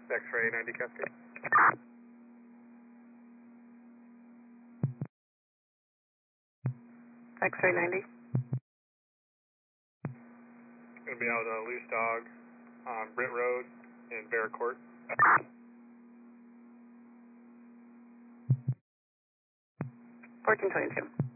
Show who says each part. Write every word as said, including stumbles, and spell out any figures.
Speaker 1: X-ray ninety Cascade.
Speaker 2: X-ray ninety.
Speaker 1: Going to be out with a loose dog on Britt Road in Bear Court.
Speaker 2: fourteen twenty-two.